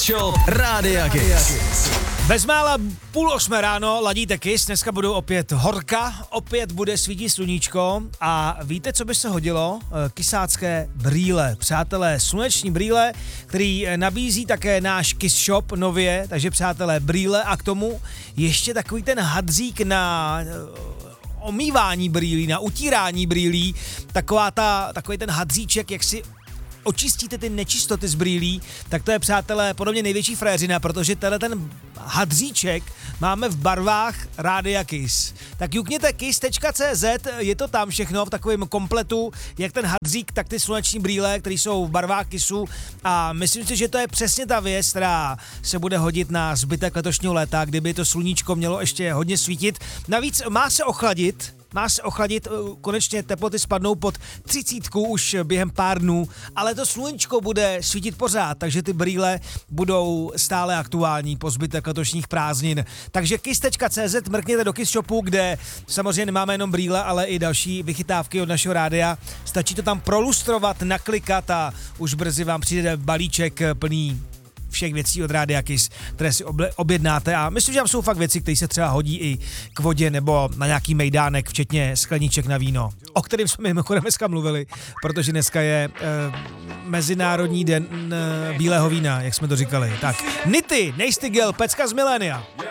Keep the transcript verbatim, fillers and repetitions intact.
Kiss Shop Rádia Kiss. Bezmála půl osmé ráno ladíte Kiss, dneska budou opět horka, opět bude svítit sluníčko a víte, co by se hodilo? Kysácké brýle. Přátelé, sluneční brýle, který nabízí také náš Kiss Shop nově, takže přátelé, brýle a k tomu ještě takový ten hadzík na omývání brýlí, na utírání brýlí, taková ta, takový ten hadzíček, jak si očistíte ty nečistoty z brýlí, tak to je, přátelé, podobně největší fréřina, protože tenhle ten hadříček máme v barvách Rádia Kiss. Tak jukněte kiss tečka cé zet, je to tam všechno v takovém kompletu, jak ten hadřík, tak ty sluneční brýle, které jsou v barvách Kissu a myslím si, že to je přesně ta věc, která se bude hodit na zbytek letošního léta, kdyby to sluníčko mělo ještě hodně svítit. Navíc má se ochladit, Má se ochladit, konečně teploty spadnou pod třicítku už během pár dnů, ale to sluníčko bude svítit pořád, takže ty brýle budou stále aktuální po zbytek letošních prázdnin. Takže kiss tečka cé zet, mrkněte do Kiss Shopu, kde samozřejmě nemáme jenom brýle, ale i další vychytávky od našeho rádia. Stačí to tam prolustrovat, naklikat a už brzy vám přijde balíček plný všech věcí od Rádia Kiss, které si oble- objednáte a myslím, že tam jsou fakt věci, které se třeba hodí i k vodě nebo na nějaký mejdánek, včetně skleníček na víno, o kterém jsme mimochodem dneska mluvili, protože dneska je e, Mezinárodní den e, bílého vína, jak jsme to říkali. Tak, Nity, Nasty Girl, pecka z milénia.